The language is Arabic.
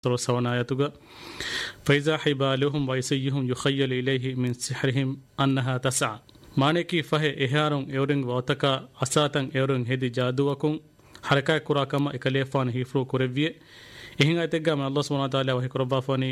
سونايتوغا فإذا حبالهم ويسيهم يخيل إليه من سحرهم أنها تسعى مانكي فه إهارون إورنغ واتكا أساتن إورنغ هدي جادوكم حركة كراكما إكليفان هيفرو كوريفيه إهنا تجمع الله سبحانه وتعالى وهي كربافاني